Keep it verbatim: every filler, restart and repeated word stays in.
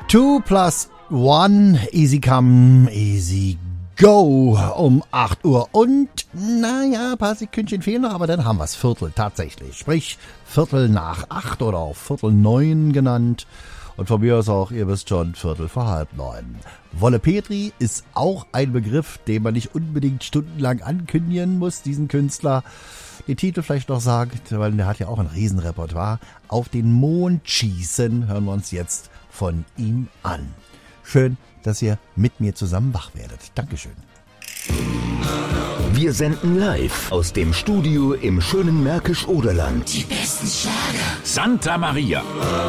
Two plus one, easy come, easy go um acht Uhr und, naja, ein paar Sekündchen fehlen noch, aber dann haben wir's Viertel tatsächlich. Sprich, Viertel nach acht oder auch Viertel neun genannt. Und von mir aus auch, ihr wisst schon, Viertel vor halb neun. Wolle Petri ist auch ein Begriff, den man nicht unbedingt stundenlang ankündigen muss, diesen Künstler. Den Titel vielleicht noch sagt, weil der hat ja auch ein Riesenrepertoire. Auf den Mond schießen hören wir uns jetzt von ihm an. Schön, dass ihr mit mir zusammen wach werdet. Dankeschön. Wir senden live aus dem Studio im schönen Märkisch-Oderland. Die besten Schlager. Santa Maria.